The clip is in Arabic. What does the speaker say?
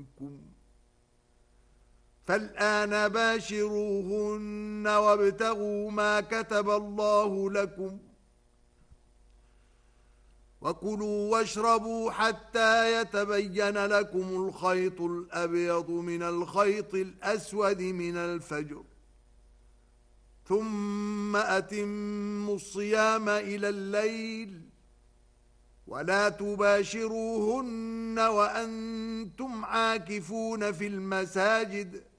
منكم فالآن باشروهن وابتغوا ما كتب الله لكم وكلوا واشربوا حتى يتبين لكم الخيط الأبيض من الخيط الأسود من الفجر ثم أتموا الصيام إلى الليل ولا تباشروهن وأنتم عاكفون في المساجد